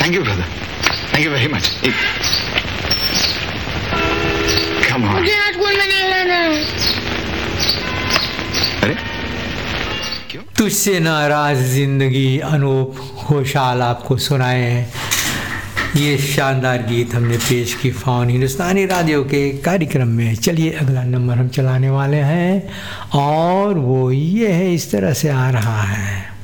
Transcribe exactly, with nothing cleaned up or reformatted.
Thank you brother, thank you very much. Come on. मुझे आज school में नहीं रहना। अरे क्यों? तुझसे नाराज जिंदगी अनूप घोषाल आपको सुनाए हैं। ये शानदार गीत हमने पेश की फाउन हिंदुस्तानी रेडियो के कार्यक्रम में। चलिए अगला नंबर हम चलाने वाले हैं और वो ये है, इस तरह से आ रहा है।